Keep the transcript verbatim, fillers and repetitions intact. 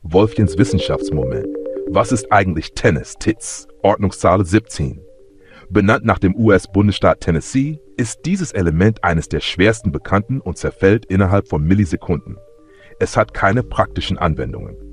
Wolfchens Wissenschaftsmoment. Was ist eigentlich Tennis, T I T S? Ordnungszahl siebzehn. Benannt nach dem U S-Bundesstaat Tennessee, ist dieses Element eines der schwersten bekannten und zerfällt innerhalb von Millisekunden. Es hat keine praktischen Anwendungen.